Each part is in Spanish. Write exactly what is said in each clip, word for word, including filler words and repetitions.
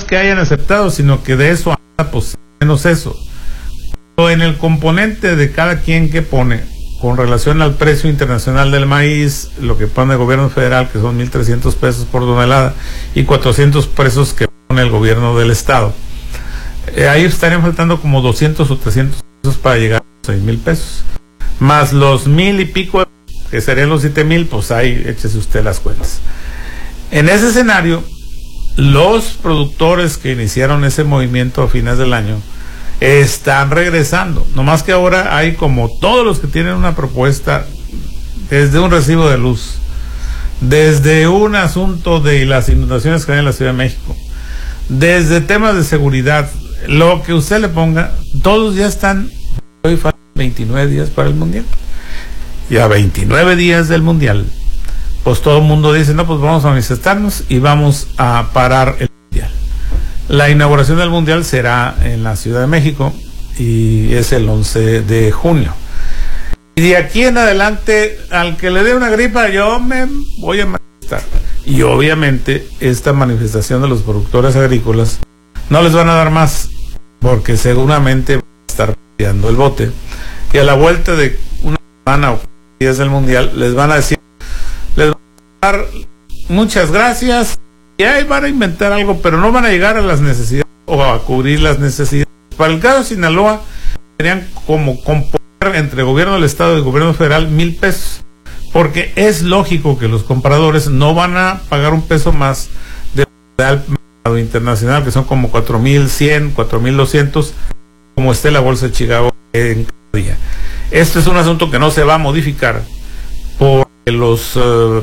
que hayan aceptado, sino que de eso anda, pues menos eso. Pero en el componente de cada quien que pone, con relación al precio internacional del maíz, lo que pone el gobierno federal, que son mil trescientos pesos por tonelada, y cuatrocientos pesos que pone el gobierno del estado, eh, ahí estarían faltando como doscientos o trescientos pesos para llegar a seis mil pesos. Más los mil y pico, que serían los siete mil, pues ahí échese usted las cuentas. En ese escenario, los productores que iniciaron ese movimiento a fines del año están regresando, nomás que ahora hay, como todos los que tienen una propuesta, desde un recibo de luz, desde un asunto de las inundaciones que hay en la Ciudad de México, desde temas de seguridad, lo que usted le ponga, todos ya están. Hoy faltan veintinueve días para el Mundial, y a veintinueve días del Mundial, pues todo el mundo dice, no, pues vamos a manifestarnos y vamos a parar el Mundial. La inauguración del Mundial será en la Ciudad de México y es el once de junio. Y de aquí en adelante, al que le dé una gripa, yo me voy a manifestar. Y obviamente esta manifestación de los productores agrícolas no les van a dar más, porque seguramente van a estar peleando el bote. Y a la vuelta de una semana o días del Mundial, les van a decir, les van a dar muchas gracias, y ahí van a inventar algo, pero no van a llegar a las necesidades o a cubrir las necesidades. Para el caso de Sinaloa, serían como componer entre el gobierno del estado y el gobierno federal mil pesos, porque es lógico que los compradores no van a pagar un peso más de al mercado internacional, que son como cuatro mil cien, cuatro mil doscientos, como esté la bolsa de Chicago en cada día. Esto es un asunto que no se va a modificar, porque los uh,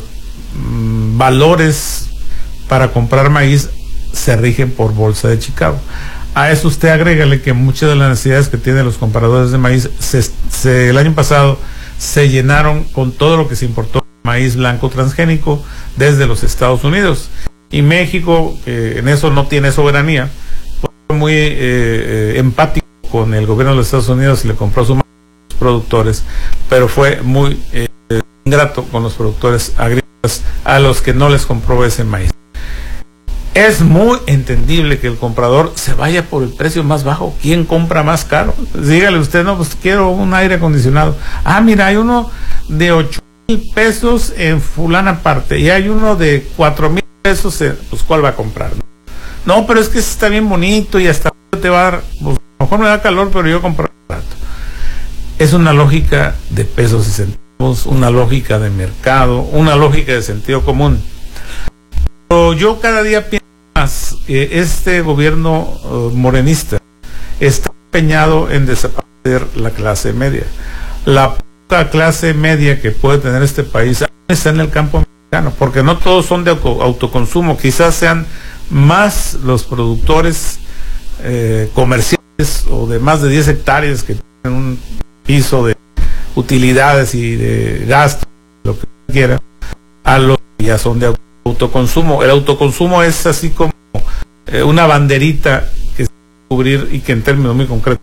valores para comprar maíz se rigen por bolsa de Chicago. A eso usted agrégale que muchas de las necesidades que tienen los compradores de maíz se, se, el año pasado se llenaron con todo lo que se importó maíz blanco transgénico desde los Estados Unidos, y México eh, en eso no tiene soberanía, fue muy eh, eh, empático con el gobierno de los Estados Unidos y le compró sus productores, pero fue muy eh, ingrato con los productores agrícolas a los que no les compró ese maíz. Es muy entendible que el comprador se vaya por el precio más bajo. ¿Quién compra más caro? Dígale usted, no, pues quiero un aire acondicionado. Ah, mira, hay uno de ocho mil pesos en fulana parte, y hay uno de cuatro mil pesos, en, pues ¿cuál va a comprar? No, no, pero es que está bien bonito y hasta te va a dar, pues, a lo mejor me da calor, pero yo compro barato. Es una lógica de pesos y centavos, una lógica de mercado, una lógica de sentido común. Pero yo cada día pienso más que este gobierno uh, morenista está empeñado en desaparecer la clase media. La poca clase media que puede tener este país está en el campo mexicano, porque no todos son de auto, autoconsumo, quizás sean más los productores eh, comerciales o de más de diez hectáreas que tienen un piso de utilidades y de gastos, lo que quiera, a los que ya son de autoconsumo. Autoconsumo. El autoconsumo es así como eh, una banderita que se puede cubrir y que en términos muy concretos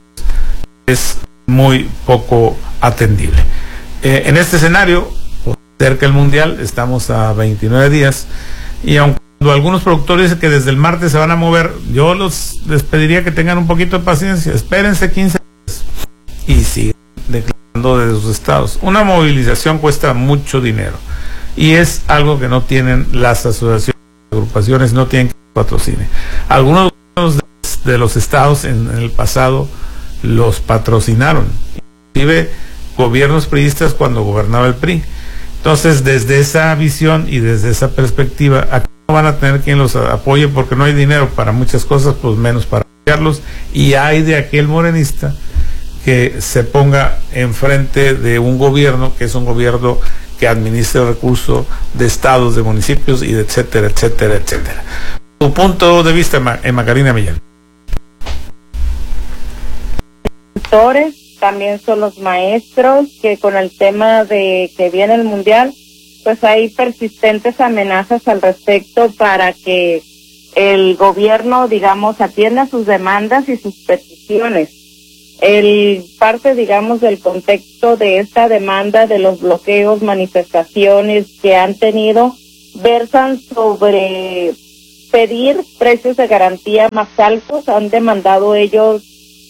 es muy poco atendible. Eh, en este escenario, cerca del Mundial, estamos a veintinueve días, y aunque algunos productores dicen que desde el martes se van a mover, yo los les pediría que tengan un poquito de paciencia, espérense quince días y sigan declarando desde sus estados. Una movilización cuesta mucho dinero, y es algo que no tienen las asociaciones, agrupaciones, no tienen que patrocine. Algunos de los estados en, en el pasado los patrocinaron, inclusive gobiernos priistas cuando gobernaba el P R I. Entonces, desde esa visión y desde esa perspectiva, aquí no van a tener quien los apoye, porque no hay dinero para muchas cosas, pues menos para apoyarlos, y hay de aquel morenista que se ponga enfrente de un gobierno que es un gobierno que administra recursos de estados, de municipios y de etcétera, etcétera, etcétera. Tu punto de vista, Emma Karina Millán. También son los maestros, que con el tema de que viene el Mundial, pues hay persistentes amenazas al respecto para que el gobierno, digamos, atienda sus demandas y sus peticiones. El parte, digamos, del contexto de esta demanda, de los bloqueos, manifestaciones que han tenido, versan sobre pedir precios de garantía más altos. Han demandado ellos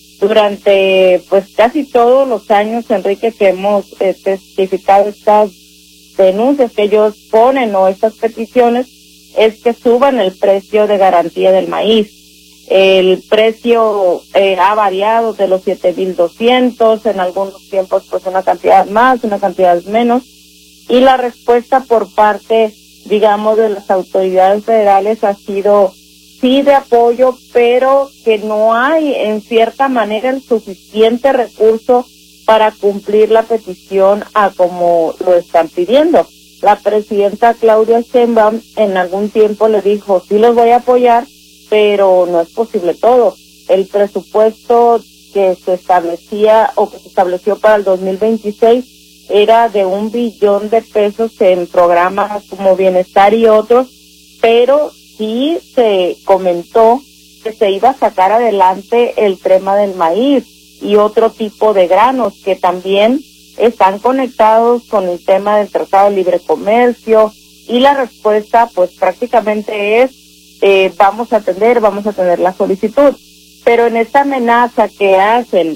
durante pues casi todos los años, Enrique, que hemos eh, testificado estas denuncias que ellos ponen o estas peticiones, es que suban el precio de garantía del maíz. El precio eh, ha variado de los siete mil doscientos, en algunos tiempos pues una cantidad más, una cantidad menos, y la respuesta por parte, digamos, de las autoridades federales ha sido sí de apoyo, pero que no hay en cierta manera el suficiente recurso para cumplir la petición a como lo están pidiendo. La presidenta Claudia Sheinbaum en algún tiempo le dijo, sí los voy a apoyar, pero no es posible todo. El presupuesto que se establecía o que se estableció para el dos mil veintiséis era de un billón de pesos en programas como Bienestar y otros, pero sí se comentó que se iba a sacar adelante el tema del maíz y otro tipo de granos que también están conectados con el tema del Tratado de Libre Comercio, y la respuesta pues prácticamente es eh, vamos a atender, vamos a atender la solicitud. Pero en esta amenaza que hacen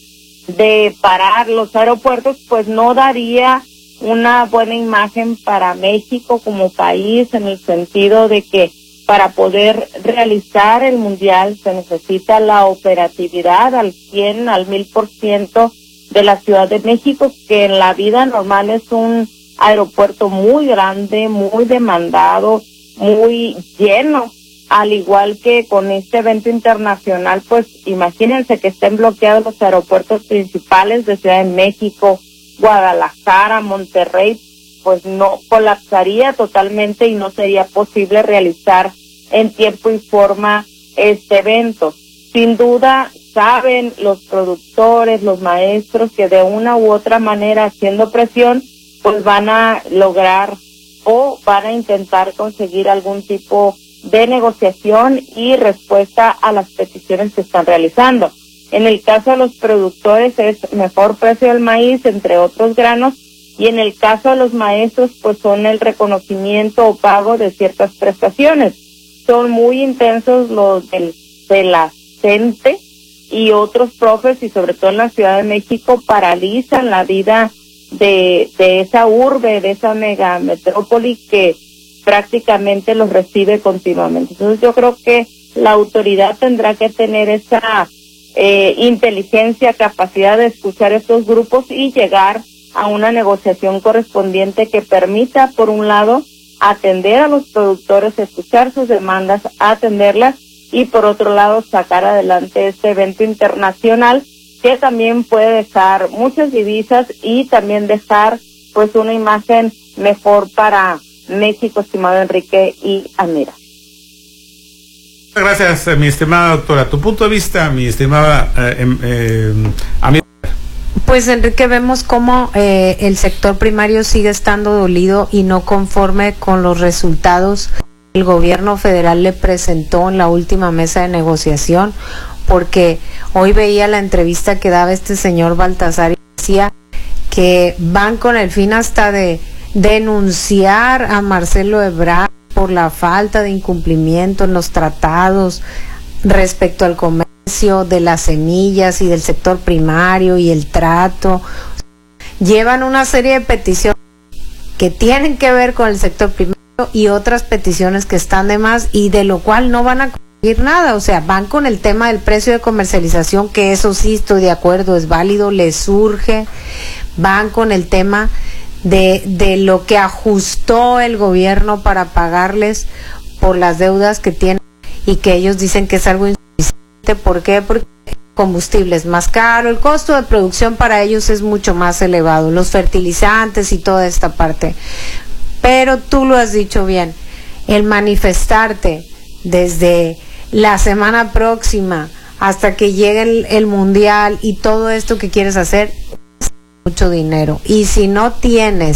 de parar los aeropuertos, pues no daría una buena imagen para México como país, en el sentido de que para poder realizar el mundial se necesita la operatividad al cien, al mil por ciento de la Ciudad de México, que en la vida normal es un aeropuerto muy grande, muy demandado, muy lleno, al igual que con este evento internacional. Pues imagínense que estén bloqueados los aeropuertos principales de Ciudad de México, Guadalajara, Monterrey, pues no, colapsaría totalmente y no sería posible realizar en tiempo y forma este evento. Sin duda, saben los productores, los maestros, que de una u otra manera, haciendo presión, pues van a lograr o van a intentar conseguir algún tipo de negociación y respuesta a las peticiones que están realizando. En el caso de los productores es mejor precio del maíz, entre otros granos, y en el caso de los maestros pues son el reconocimiento o pago de ciertas prestaciones. Son muy intensos los del, de la gente y otros profes, y sobre todo en la Ciudad de México paralizan la vida de, de esa urbe, de esa mega metrópoli que prácticamente los recibe continuamente. Entonces yo creo que la autoridad tendrá que tener esa eh, inteligencia, capacidad de escuchar estos grupos y llegar a una negociación correspondiente que permita, por un lado, atender a los productores, escuchar sus demandas, atenderlas, y por otro lado sacar adelante este evento internacional que también puede dejar muchas divisas y también dejar pues una imagen mejor para México, estimado Enrique y Amira. Gracias, eh, mi estimada doctora. Tu punto de vista, mi estimada eh, eh, Amira. Pues Enrique, vemos cómo eh, el sector primario sigue estando dolido y no conforme con los resultados que el gobierno federal le presentó en la última mesa de negociación, porque hoy veía la entrevista que daba este señor Baltasar y decía que van con el fin hasta de denunciar a Marcelo Ebrard por la falta de incumplimiento en los tratados respecto al comercio de las semillas y del sector primario y el trato. Llevan una serie de peticiones que tienen que ver con el sector primario y otras peticiones que están de más y de lo cual no van a conseguir nada. O sea, van con el tema del precio de comercialización, que eso sí estoy de acuerdo, es válido, les surge. Van con el tema de, de lo que ajustó el gobierno para pagarles por las deudas que tienen y que ellos dicen que es algo insuficiente. ¿Por qué? Porque el combustible es más caro, el costo de producción para ellos es mucho más elevado, los fertilizantes y toda esta parte. Pero tú lo has dicho bien, el manifestarte desde la semana próxima hasta que llegue el, el mundial y todo esto que quieres hacer, mucho dinero, y si no tienes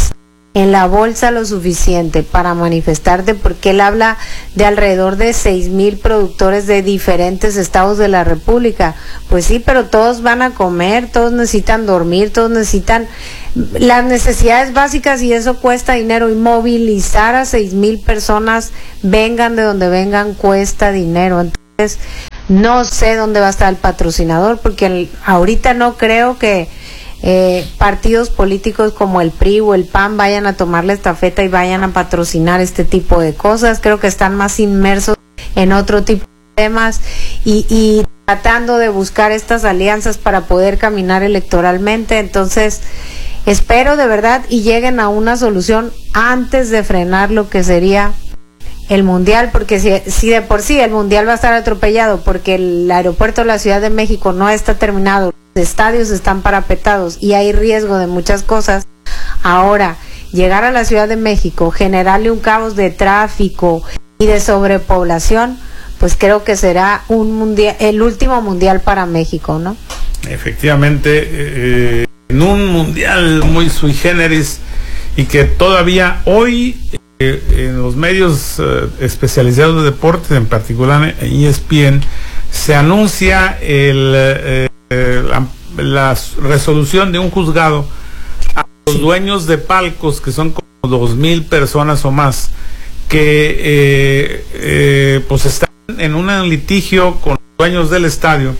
en la bolsa lo suficiente para manifestarte, porque él habla de alrededor de seis mil productores de diferentes estados de la República. Pues sí, pero todos van a comer, todos necesitan dormir, todos necesitan las necesidades básicas, y eso cuesta dinero, y movilizar a seis mil personas, vengan de donde vengan, cuesta dinero. Entonces no sé dónde va a estar el patrocinador, porque el, ahorita no creo que Eh, partidos políticos como el P R I o el P A N vayan a tomar la estafeta y vayan a patrocinar este tipo de cosas. Creo que están más inmersos en otro tipo de temas y, y tratando de buscar estas alianzas para poder caminar electoralmente. Entonces espero de verdad y lleguen a una solución antes de frenar lo que sería el mundial, porque si, si de por sí el mundial va a estar atropellado porque el aeropuerto de la Ciudad de México no está terminado, los estadios están parapetados y hay riesgo de muchas cosas, ahora llegar a la Ciudad de México, generarle un caos de tráfico y de sobrepoblación, pues creo que será un mundial, el último mundial para México, ¿no? Efectivamente, eh, en un mundial muy sui generis, y que todavía hoy eh, en los medios eh, especializados de deportes, en particular en E S P N, se anuncia el, eh, eh, la, la resolución de un juzgado a los dueños de palcos, que son como dos mil personas o más, que eh, eh, pues están en un litigio con los dueños del estadio,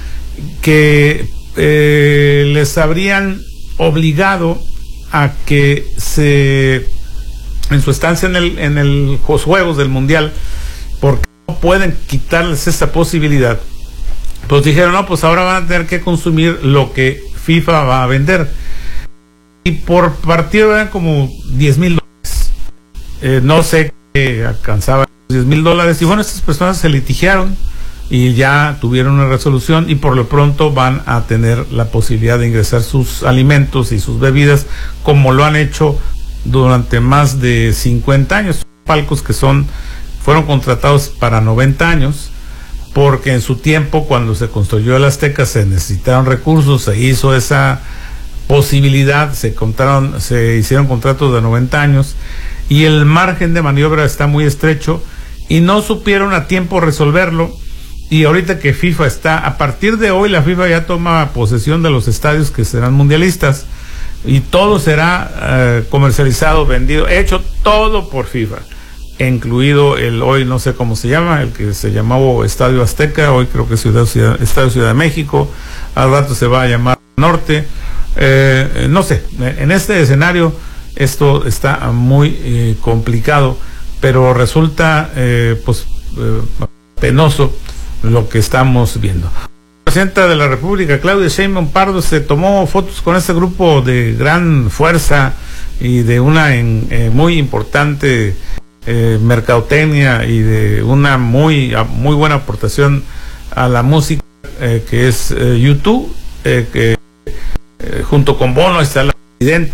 que eh, les habrían obligado a que se, en su estancia en el en el, los juegos del mundial, porque no pueden quitarles esa posibilidad, pues dijeron, no, pues ahora van a tener que consumir lo que FIFA va a vender, y por partido eran como diez mil dólares, eh, no sé qué alcanzaba diez mil dólares, y bueno, estas personas se litigiaron y ya tuvieron una resolución, y por lo pronto van a tener la posibilidad de ingresar sus alimentos y sus bebidas, como lo han hecho durante más de cincuenta años. Palcos que son fueron contratados para noventa años, porque en su tiempo, cuando se construyó el Azteca, se necesitaron recursos, se hizo esa posibilidad, se contaron, se hicieron contratos de noventa años, y el margen de maniobra está muy estrecho, y no supieron a tiempo resolverlo. Y ahorita que FIFA está, a partir de hoy la FIFA ya toma posesión de los estadios que serán mundialistas, y todo será eh, comercializado, vendido, hecho todo por FIFA, incluido el hoy no sé cómo se llama, el que se llamaba Estadio Azteca, hoy creo que es Ciudad, Ciudad, Estadio Ciudad de México, al rato se va a llamar Norte, eh, no sé, en este escenario esto está muy eh, complicado, pero resulta eh, pues eh, penoso lo que estamos viendo. La presidenta de la República, Claudia Sheinbaum Pardo, se tomó fotos con este grupo de gran fuerza y de una en, eh, muy importante eh, mercadotecnia, y de una muy muy buena aportación a la música, eh, que es eh, YouTube, eh, que eh, junto con Bono está la presidenta,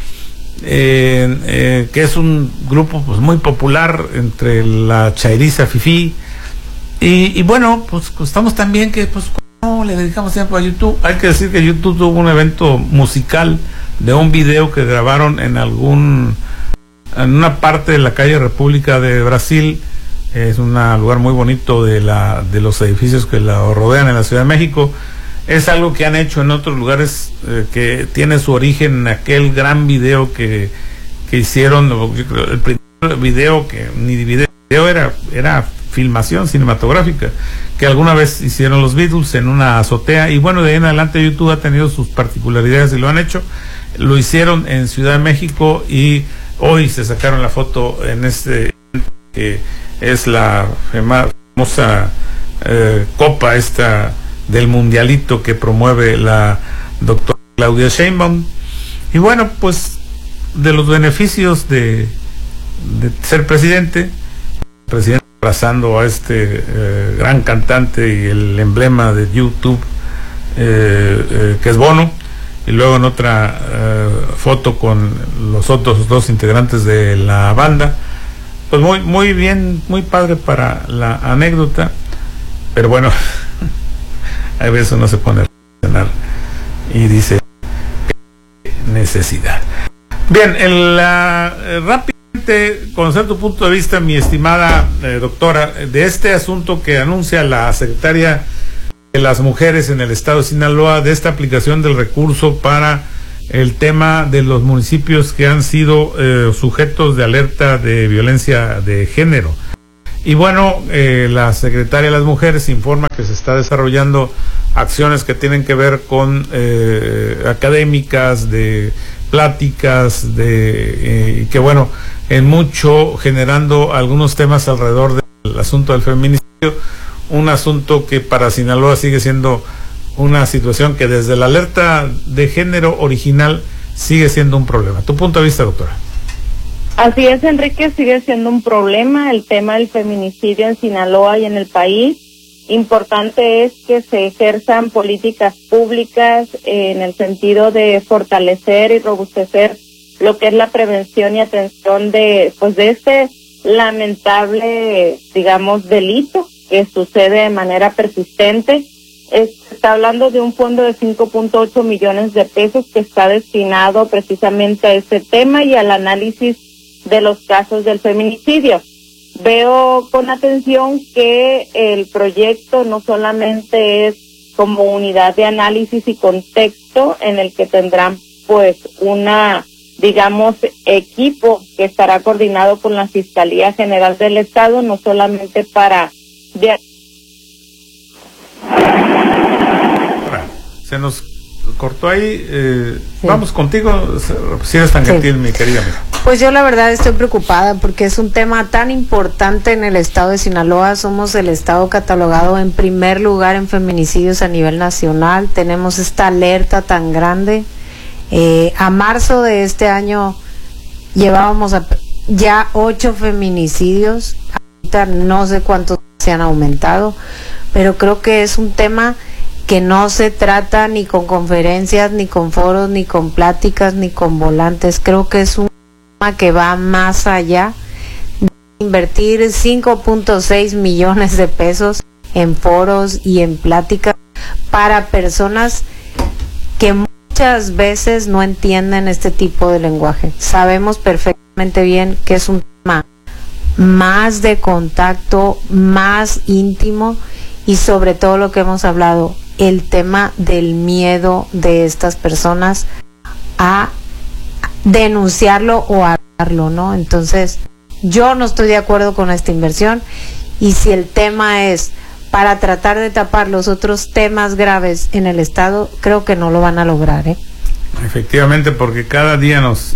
eh, eh, que es un grupo pues muy popular entre la chairiza fifí. Y, y bueno, pues estamos también que pues no le dedicamos tiempo a YouTube. Hay que decir que YouTube tuvo un evento musical de un video que grabaron en algún en una parte de la calle República de Brasil. Es un lugar muy bonito de la de los edificios que la rodean en la Ciudad de México. Es algo que han hecho en otros lugares, eh, que tiene su origen en aquel gran video que, que hicieron, el primer video que ni video era era filmación cinematográfica, que alguna vez hicieron los Beatles en una azotea, y bueno, de ahí en adelante YouTube ha tenido sus particularidades y lo han hecho. Lo hicieron en Ciudad de México, y hoy se sacaron la foto en este, que es la famosa eh, copa esta del mundialito que promueve la doctora Claudia Sheinbaum. Y bueno, pues de los beneficios de, de ser presidente, presidente abrazando a este eh, gran cantante y el emblema de YouTube, eh, eh, que es Bono, y luego en otra eh, foto con los otros dos integrantes de la banda. Pues muy muy bien, muy padre para la anécdota, pero bueno, a veces uno se pone a reflexionar y dice, ¿qué necesidad? Bien, el, uh, rápidamente conocer tu punto de vista, mi estimada eh, doctora, de este asunto que anuncia la secretaria de las mujeres en el estado de Sinaloa, de esta aplicación del recurso para el tema de los municipios que han sido eh, sujetos de alerta de violencia de género. Y bueno, eh, la secretaria de las mujeres informa que se está desarrollando acciones que tienen que ver con eh, académicas, de pláticas, de eh, que bueno, en mucho generando algunos temas alrededor del asunto del feminicidio, un asunto que para Sinaloa sigue siendo una situación que desde la alerta de género original sigue siendo un problema. ¿Tu punto de vista, doctora? Así es, Enrique, sigue siendo un problema el tema del feminicidio en Sinaloa y en el país. Importante es que se ejerzan políticas públicas en el sentido de fortalecer y robustecer lo que es la prevención y atención de, pues, de este lamentable, digamos, delito que sucede de manera persistente. Es, está hablando de un fondo de cinco punto ocho millones de pesos que está destinado precisamente a este tema y al análisis de los casos del feminicidio. Veo con atención que el proyecto no solamente es como unidad de análisis y contexto en el que tendrán pues una, digamos, equipo que estará coordinado con la Fiscalía General del Estado, no solamente para... De... Se nos cortó ahí, eh, sí. Vamos contigo, si eres tan gentil, sí. Mi querida amiga. Pues yo la verdad estoy preocupada porque es un tema tan importante en el estado de Sinaloa. Somos el estado catalogado en primer lugar en feminicidios a nivel nacional. Tenemos esta alerta tan grande. Eh, a marzo de este año llevábamos a, ya ocho feminicidios. Ahorita no sé cuántos se han aumentado, pero creo que es un tema que no se trata ni con conferencias, ni con foros, ni con pláticas, ni con volantes. Creo que es un tema que va más allá de invertir cinco punto seis millones de pesos en foros y en pláticas para personas que muchas veces no entienden este tipo de lenguaje. Sabemos perfectamente bien que es un tema más de contacto, más íntimo y sobre todo lo que hemos hablado, el tema del miedo de estas personas a denunciarlo o a hablarlo, ¿no? Entonces, yo no estoy de acuerdo con esta inversión y si el tema es para tratar de tapar los otros temas graves en el Estado, creo que no lo van a lograr, ¿eh? Efectivamente, porque cada día nos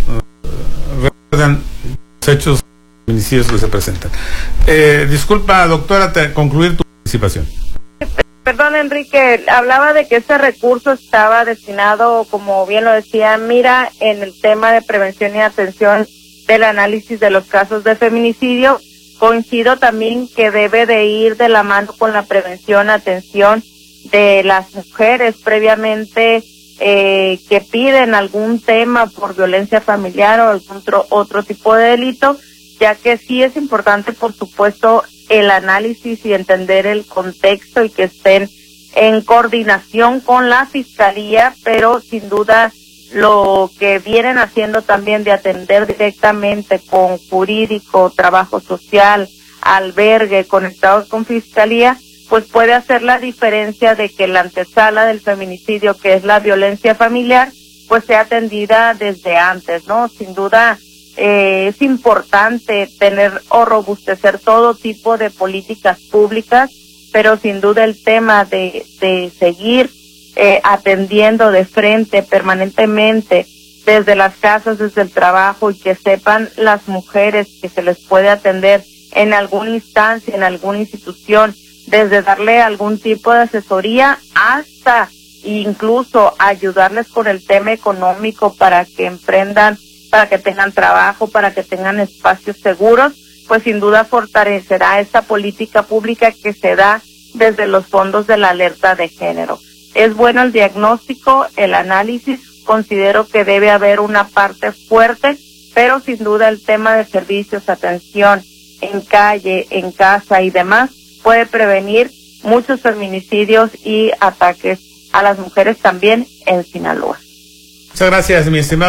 uh, recuerdan los hechos feminicidios que se presentan. Eh, disculpa, doctora, te, concluir tu participación. Perdón, Enrique, hablaba de que este recurso estaba destinado, como bien lo decía, mira, en el tema de prevención y atención del análisis de los casos de feminicidio. Coincido también que debe de ir de la mano con la prevención, atención de las mujeres previamente eh, que piden algún tema por violencia familiar o algún otro, otro tipo de delito, ya que sí es importante, por supuesto, el análisis y entender el contexto y que estén en coordinación con la Fiscalía, pero sin duda lo que vienen haciendo también de atender directamente con jurídico, trabajo social, albergue, conectados con Fiscalía, pues puede hacer la diferencia de que la antesala del feminicidio, que es la violencia familiar, pues sea atendida desde antes, ¿no? Sin duda, Eh, es importante tener o robustecer todo tipo de políticas públicas, pero sin duda el tema de, de seguir eh, atendiendo de frente permanentemente desde las casas, desde el trabajo, y que sepan las mujeres que se les puede atender en alguna instancia, en alguna institución, desde darle algún tipo de asesoría hasta incluso ayudarles con el tema económico para que emprendan, para que tengan trabajo, para que tengan espacios seguros, pues sin duda fortalecerá esta política pública que se da desde los fondos de la alerta de género. Es bueno el diagnóstico, el análisis, considero que debe haber una parte fuerte, pero sin duda el tema de servicios, atención en calle, en casa y demás, puede prevenir muchos feminicidios y ataques a las mujeres también en Sinaloa. Muchas gracias, mi estimado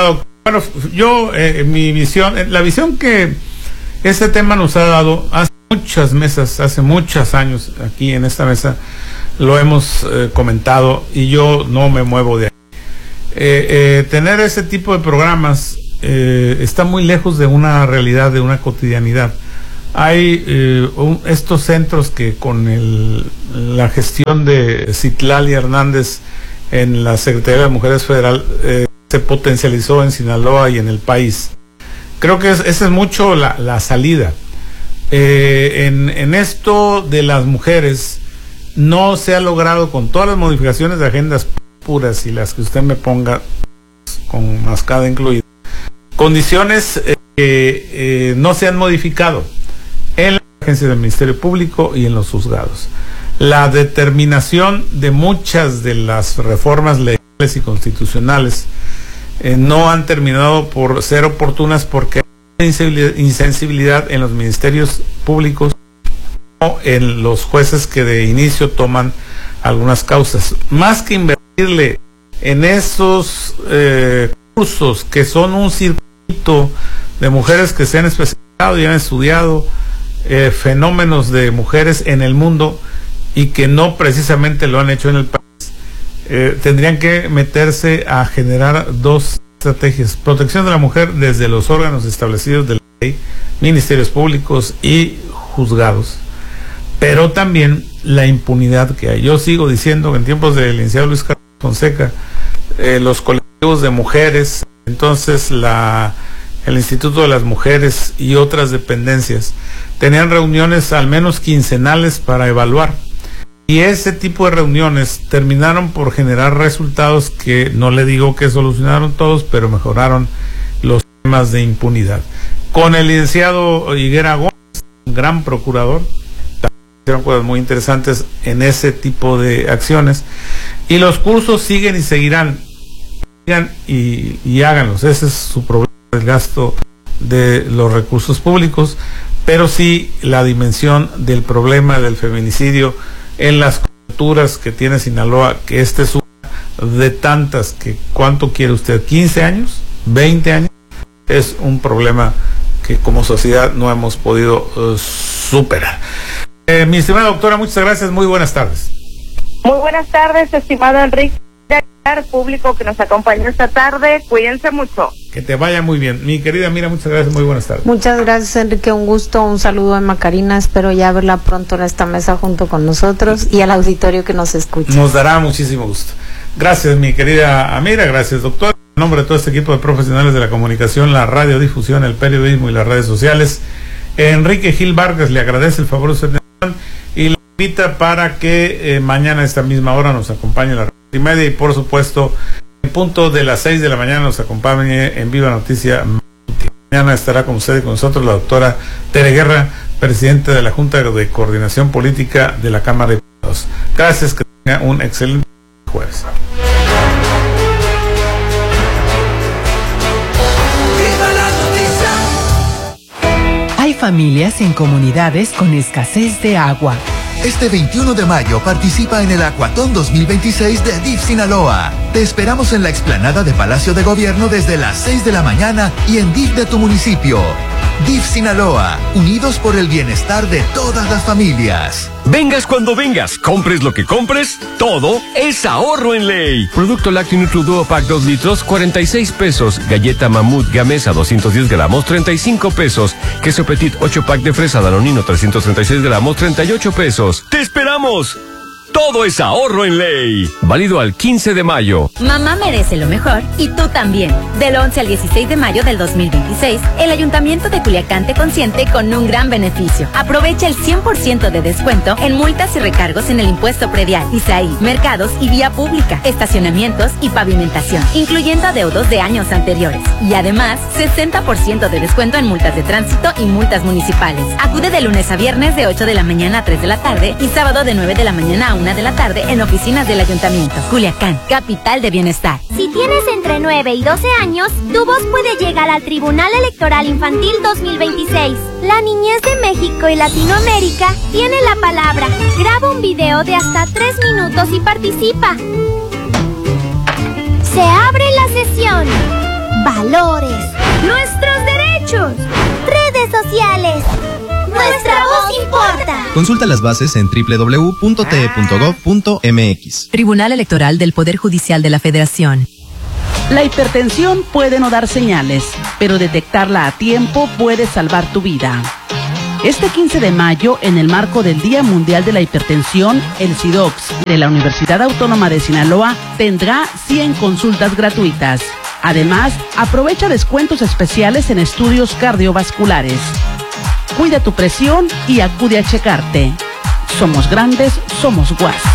Bueno, yo, eh, mi visión, la visión que este tema nos ha dado hace muchas mesas, hace muchos años, aquí en esta mesa, lo hemos eh, comentado y yo no me muevo de ahí. Eh, eh, tener ese tipo de programas eh, está muy lejos de una realidad, de una cotidianidad. Hay eh, un, estos centros que con el, la gestión de Citlali Hernández en la Secretaría de Mujeres Federal eh, se potencializó en Sinaloa y en el país. Creo que es, esa es mucho la, la salida. Eh, en, en esto de las mujeres no se ha logrado, con todas las modificaciones de agendas puras y las que usted me ponga, con mascada incluida, condiciones eh, que eh, no se han modificado en la agencia del Ministerio Público y en los juzgados. La determinación de muchas de las reformas legales y constitucionales eh, no han terminado por ser oportunas porque hay insensibilidad en los ministerios públicos o en los jueces que de inicio toman algunas causas. Más que invertirle en esos eh, cursos que son un circuito de mujeres que se han especializado y han estudiado eh, fenómenos de mujeres en el mundo y que no precisamente lo han hecho en el país, eh, tendrían que meterse a generar dos estrategias: protección de la mujer desde los órganos establecidos de la ley, ministerios públicos y juzgados, pero también la impunidad que hay. Yo sigo diciendo que en tiempos del licenciado Luis Carlos Fonseca, eh, los colectivos de mujeres, entonces la el Instituto de las Mujeres y otras dependencias tenían reuniones al menos quincenales para evaluar, y ese tipo de reuniones terminaron por generar resultados que no le digo que solucionaron todos, pero mejoraron los temas de impunidad. Con el licenciado Higuera Gómez, un gran procurador, hicieron cosas muy interesantes en ese tipo de acciones, y los cursos siguen y seguirán. Sigan y, y háganlos. Ese es su problema, el gasto de los recursos públicos, pero sí la dimensión del problema del feminicidio en las culturas que tiene Sinaloa, que este es una de tantas que, ¿cuánto quiere usted? ¿quince años? ¿veinte años? Es un problema que como sociedad no hemos podido uh, superar. Eh, mi estimada doctora, muchas gracias, muy buenas tardes. Muy buenas tardes, estimado Enrique, público que nos acompaña esta tarde, cuídense mucho. Que te vaya muy bien. Mi querida Mira, muchas gracias, muy buenas tardes. Muchas gracias, Enrique, un gusto, un saludo a Macarena, espero ya verla pronto en esta mesa junto con nosotros y al auditorio que nos escucha. Nos dará muchísimo gusto. Gracias, mi querida Amira, gracias, doctor. En nombre de todo este equipo de profesionales de la comunicación, la radiodifusión, el periodismo y las redes sociales, Enrique Gil Vargas le agradece el favor de su atención y le invita para que eh, mañana a esta misma hora nos acompañe a las red y media, y por supuesto en punto de las seis de la mañana nos acompañe en Viva Noticia. Mañana estará con usted y con nosotros la doctora Tere Guerra, presidenta de la Junta de Coordinación Política de la Cámara de Diputados. Gracias, que tenga un excelente jueves. Hay familias en comunidades con escasez de agua. Este veintiuno de mayo participa en el Acuatón dos mil veintiséis de D I F Sinaloa. Te esperamos en la explanada de Palacio de Gobierno desde las seis de la mañana y en D I F de tu municipio. D I F Sinaloa, unidos por el bienestar de todas las familias. Vengas cuando vengas, compres lo que compres, todo es ahorro en ley. Producto lácteo Nutri-Duo Pack dos litros, cuarenta y seis pesos. Galleta Mamut Gamesa doscientos diez gramos, treinta y cinco pesos. Queso Petit ocho pack de fresa Danonino trescientos treinta y seis gramos, treinta y ocho pesos. ¡Te esperamos! Todo es ahorro en ley. Válido al quince de mayo. Mamá merece lo mejor y tú también. Del once al dieciséis de mayo del dos mil veintiséis, el Ayuntamiento de Culiacán te consiente con un gran beneficio. Aprovecha el cien por ciento de descuento en multas y recargos en el impuesto predial, I S A I, mercados y vía pública, estacionamientos y pavimentación, incluyendo adeudos de años anteriores. Y además, sesenta por ciento de descuento en multas de tránsito y multas municipales. Acude de lunes a viernes de ocho de la mañana a tres de la tarde y sábado de nueve de la mañana a una de la tarde en oficinas del Ayuntamiento. Culiacán, capital de bienestar. Si tienes entre nueve y doce años, tu voz puede llegar al Tribunal Electoral Infantil dos mil veintiséis. La niñez de México y Latinoamérica tiene la palabra. Graba un video de hasta tres minutos y participa. Se abre la sesión. valores, nuestros derechos, redes sociales. Nuestra voz importa. Consulta las bases en doble u doble u doble u punto t e punto gov punto m x. Tribunal Electoral del Poder Judicial de la Federación. La hipertensión puede no dar señales, pero detectarla a tiempo puede salvar tu vida. Este quince de mayo, en el marco del Día Mundial de la Hipertensión, el SIDOX de la Universidad Autónoma de Sinaloa tendrá cien consultas gratuitas. Además, aprovecha descuentos especiales en estudios cardiovasculares. Cuida tu presión y acude a checarte. Somos grandes, somos U A S.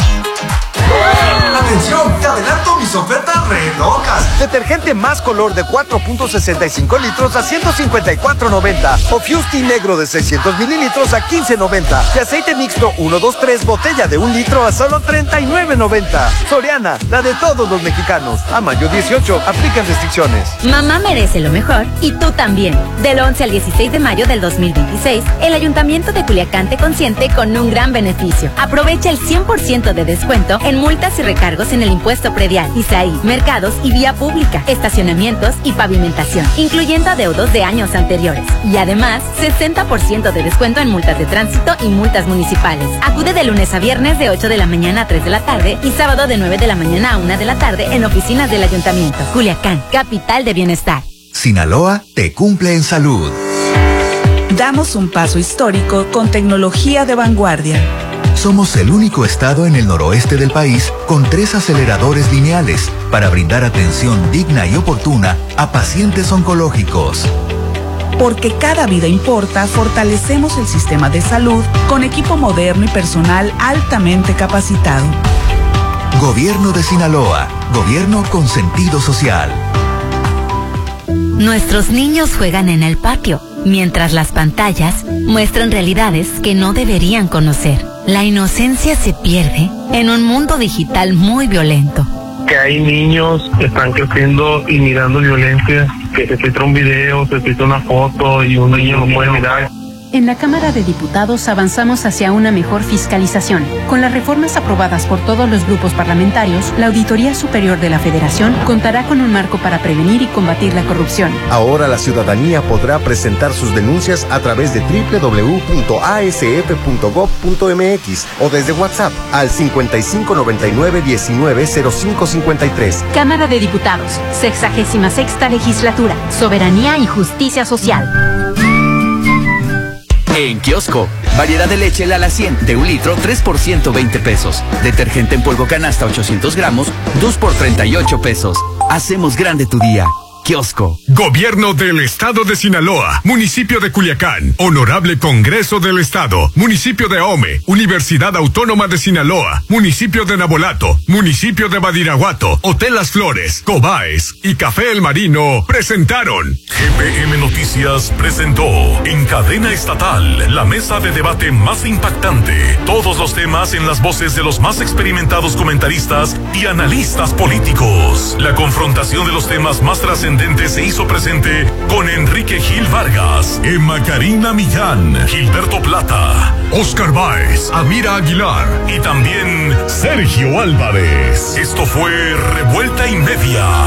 ¡Atención! ¡Te adelanto mis ofertas re locas! Detergente más color de cuatro punto sesenta y cinco litros a ciento cincuenta y cuatro noventa. O Fusti negro de seiscientos mililitros a quince noventa. Y aceite mixto uno dos tres botella de un litro a solo treinta y nueve noventa. Soriana, la de todos los mexicanos. A mayo dieciocho, aplican restricciones. Mamá merece lo mejor y tú también. Del once al dieciséis de mayo del dos mil veintiséis, el Ayuntamiento de Culiacán te consiente con un gran beneficio. Aprovecha el cien por ciento de descuento en multas y recargos en el impuesto predial, I S A I, mercados y vía pública, estacionamientos y pavimentación, incluyendo adeudos de años anteriores. Y además, sesenta por ciento de descuento en multas de tránsito y multas municipales. Acude de lunes a viernes de ocho de la mañana a tres de la tarde y sábado de nueve de la mañana a una de la tarde en oficinas del Ayuntamiento. Culiacán, capital de bienestar. Sinaloa te cumple en salud. Damos un paso histórico con tecnología de vanguardia. Somos el único estado en el noroeste del país con tres aceleradores lineales para brindar atención digna y oportuna a pacientes oncológicos. Porque cada vida importa, fortalecemos el sistema de salud con equipo moderno y personal altamente capacitado. Gobierno de Sinaloa, gobierno con sentido social. Nuestros niños juegan en el patio, mientras las pantallas muestran realidades que no deberían conocer. La inocencia se pierde en un mundo digital muy violento. Que hay niños que están creciendo y mirando violencia, que se filtra un video, se filtra una foto y un niño lo puede mirar. En la Cámara de Diputados avanzamos hacia una mejor fiscalización. Con las reformas aprobadas por todos los grupos parlamentarios, la Auditoría Superior de la Federación contará con un marco para prevenir y combatir la corrupción. Ahora la ciudadanía podrá presentar sus denuncias a través de doble u doble u doble u punto a s f punto gov punto m x o desde WhatsApp al cincuenta y cinco noventa y nueve diecinueve cero cinco cincuenta y tres. Cámara de Diputados, sexagésima sexta legislatura, soberanía y justicia social. En Kiosco, variedad de leche Lala cien de un litro, tres por ciento veinte pesos. Detergente en polvo canasta ochocientos gramos, dos por treinta y ocho pesos. Hacemos grande tu día. Kiosco. Gobierno del Estado de Sinaloa, Municipio de Culiacán, Honorable Congreso del Estado, Municipio de Ahome, Universidad Autónoma de Sinaloa, Municipio de Nabolato, Municipio de Badiraguato, Hotel Las Flores, Cobaes y Café El Marino presentaron. G P M Noticias presentó en cadena estatal la mesa de debate más impactante. Todos los temas en las voces de los más experimentados comentaristas y analistas políticos. La confrontación de los temas más trascendentes se hizo presente con Enrique Gil Vargas, Emma Karina Millán, Gilberto Plata, Oscar Báez, Amira Aguilar y también Sergio Álvarez. Esto fue Revuelta y Media.